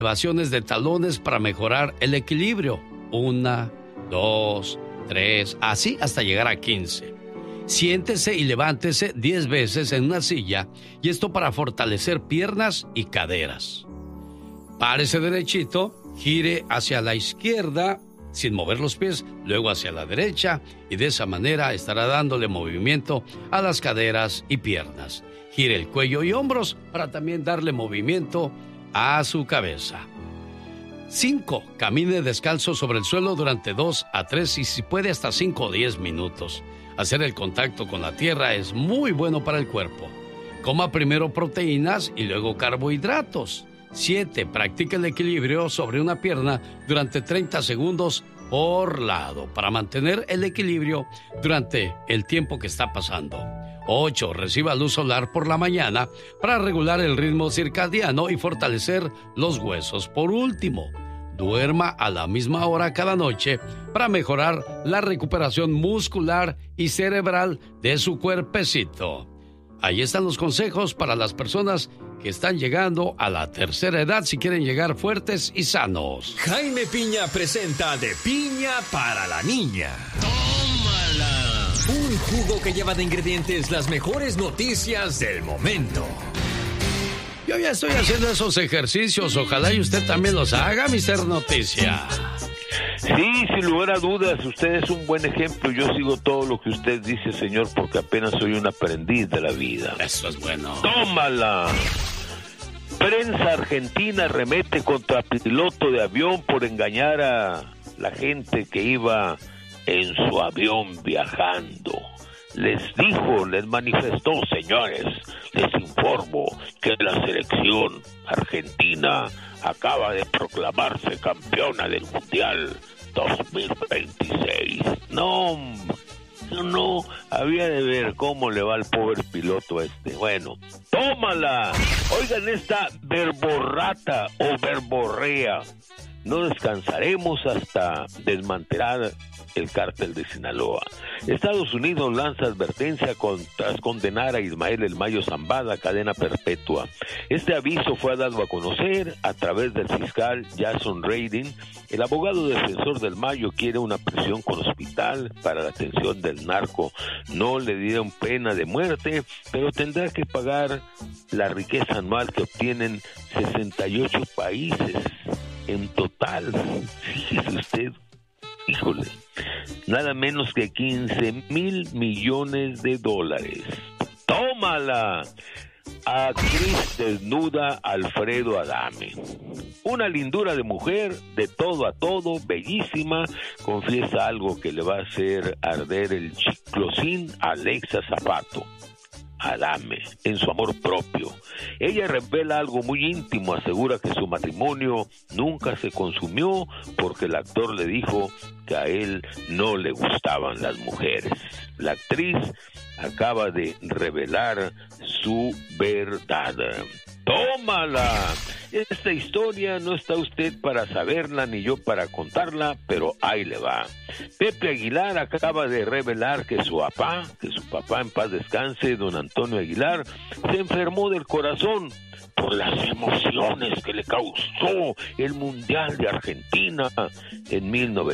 elevaciones de talones para mejorar el equilibrio. 1, 2, 3, así hasta llegar a 15. Siéntese y levántese 10 veces en una silla, y esto para fortalecer piernas y caderas. Párese derechito, gire hacia la izquierda sin mover los pies, luego hacia la derecha, y de esa manera estará dándole movimiento a las caderas y piernas. Gire el cuello y hombros para también darle movimiento a su cabeza. 5. Camine descalzo sobre el suelo durante 2 a 3 y si puede hasta 5 o 10 minutos. Hacer el contacto con la tierra es muy bueno para el cuerpo. Coma primero proteínas y luego carbohidratos. 7. Practique el equilibrio sobre una pierna durante 30 segundos por lado para mantener el equilibrio durante el tiempo que está pasando. 8. Reciba luz solar por la mañana para regular el ritmo circadiano y fortalecer los huesos. Por último, duerma a la misma hora cada noche para mejorar la recuperación muscular y cerebral de su cuerpecito. Ahí están los consejos para las personas que están llegando a la tercera edad si quieren llegar fuertes y sanos. Jaime Piña presenta De Piña para la Niña. Un jugo que lleva de ingredientes las mejores noticias del momento. Yo ya estoy haciendo esos ejercicios. Ojalá y usted también los haga, Mr. Noticia. Sí, sin lugar a dudas, usted es un buen ejemplo. Yo sigo todo lo que usted dice, señor, porque apenas soy un aprendiz de la vida. Eso es bueno. ¡Tómala! Prensa argentina remete contra piloto de avión por engañar a la gente que iba en su avión viajando. Les manifestó, señores, les informo que la selección argentina acaba de proclamarse campeona del Mundial 2026. No, había de ver cómo le va al pobre piloto este. Bueno, tómala. Oigan esta verborrata o verborrea. No descansaremos hasta desmantelar el cártel de Sinaloa. Estados Unidos lanza advertencia tras condenar a Ismael El Mayo Zambada a cadena perpetua. Este aviso fue dado a conocer a través del fiscal Jason Radin. El abogado defensor del Mayo quiere una prisión con hospital para la atención del narco. No le dieron pena de muerte, pero tendrá que pagar la riqueza anual que obtienen 68 países en total. Fíjese usted, híjole, nada menos que 15,000 millones de dólares. ¡Tómala! Actriz desnuda Alfredo Adame. Una lindura de mujer, de todo a todo, bellísima, confiesa algo que le va a hacer arder el chiclosín a Alexa Zapata. Adame, en su amor propio. Ella revela algo muy íntimo, asegura que su matrimonio nunca se consumió porque el actor le dijo que a él no le gustaban las mujeres. La actriz acaba de revelar su verdad. ¡Tómala! Esta historia no está usted para saberla ni yo para contarla, pero ahí le va. Pepe Aguilar acaba de revelar que su papá en paz descanse, don Antonio Aguilar, se enfermó del corazón por las emociones que le causó el Mundial de Argentina en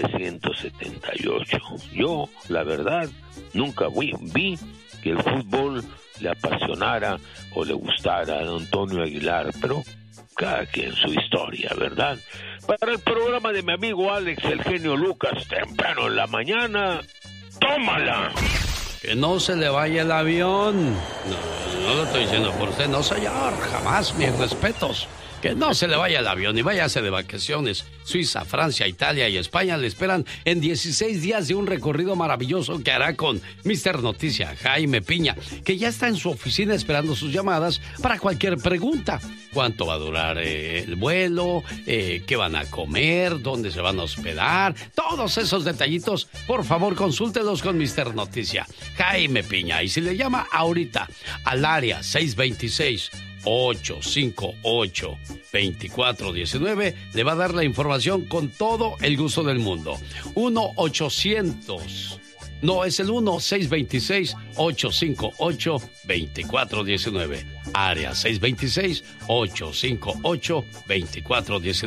1978. Yo, la verdad, nunca vi que el fútbol le apasionara o le gustara a don Antonio Aguilar, pero cada quien su historia, ¿verdad? Para el programa de mi amigo Alex, el genio Lucas, temprano en la mañana, tómala. Que no se le vaya el avión. No lo estoy diciendo por usted, no señor, jamás, mis respetos. Que no se le vaya el avión y váyase de vacaciones. Suiza, Francia, Italia y España le esperan en 16 días de un recorrido maravilloso que hará con Mr. Noticia, Jaime Piña, que ya está en su oficina esperando sus llamadas para cualquier pregunta. ¿Cuánto va a durar el vuelo? ¿Qué van a comer? ¿Dónde se van a hospedar? Todos esos detallitos, por favor, consúltelos con Mr. Noticia, Jaime Piña. Y si le llama ahorita al área 626-858-2419, le va a dar la información con todo el gusto del mundo. 1-800 No, es el 1-626-858-2419. Área 626-858-2419.